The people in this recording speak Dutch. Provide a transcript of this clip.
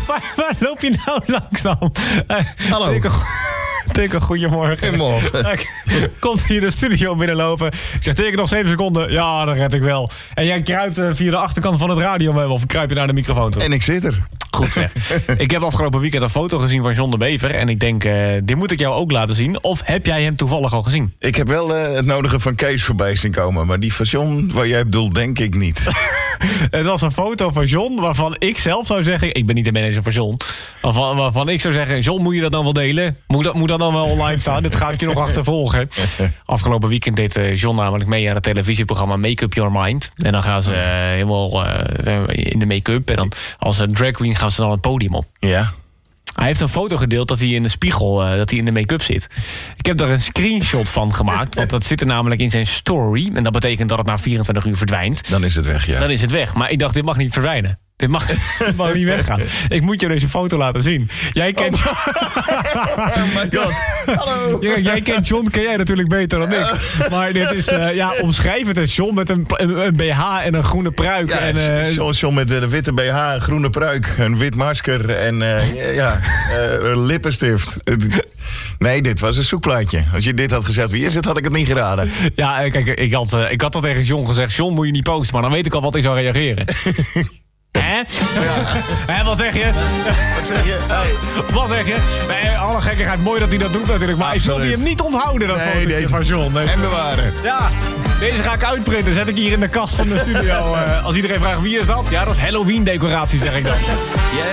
Waar loop je nou langs dan? Hallo. Teken, goedemorgen. Goedemorgen. Komt hier de studio binnenlopen. Ik zeg, teken nog 7 seconden. Ja, dat red ik wel. En jij kruipt via de achterkant van het radiomeubel. Of kruip je naar de microfoon toe? En ik zit er. Goed zeg. Ik heb afgelopen weekend een foto gezien van John de Bever. En ik denk, dit moet ik jou ook laten zien. Of heb jij hem toevallig al gezien? Ik heb wel het nodige van Kees voorbij zien komen. Maar die van John, waar jij bedoelt, denk ik niet. Het was een foto van John waarvan ik zelf zou zeggen... Ik ben niet de manager van John. Waarvan ik zou zeggen... John, moet je dat dan wel delen? Moet dat dan wel online staan? Dit ga ik je nog achtervolgen. Afgelopen weekend deed John namelijk mee aan het televisieprogramma Make Up Your Mind. En dan gaan ze helemaal in de make-up. En dan als drag queen gaan ze dan het podium op. Ja. Hij heeft een foto gedeeld dat hij in de spiegel, dat hij in de make-up zit. Ik heb daar een screenshot van gemaakt. Want dat zit er namelijk in zijn story. En dat betekent dat het na 24 uur verdwijnt. Dan is het weg, ja. Dan is het weg. Maar ik dacht, dit mag niet verdwijnen. Dit mag niet weggaan. Ik moet je deze foto laten zien. Jij kent... Oh my god. Hallo. Jij kent John, ken jij natuurlijk beter dan ik. Maar dit is, omschrijf het eens. John met een BH en een groene pruik. Ja, en, John met een witte BH, een groene pruik, een wit masker en lippenstift. Nee, dit was een zoekplaatje. Als je dit had gezegd, wie is het, had ik het niet geraden. Ja, kijk, ik had dat tegen John gezegd. John, moet je niet posten, maar dan weet ik al wat hij zou reageren. Hè? Ja. Hè, wat zeg je? Wat zeg je? Hey. Wat zeg je? Nee, alle gekkigheid, mooi dat hij dat doet natuurlijk. Maar ik wil die hem niet onthouden, dat fotootje van John. En bewaren. Ja, deze ga ik uitprinten. Zet ik hier in de kast van de studio. Als iedereen vraagt wie is dat? Ja, dat is Halloween decoratie, zeg ik dan.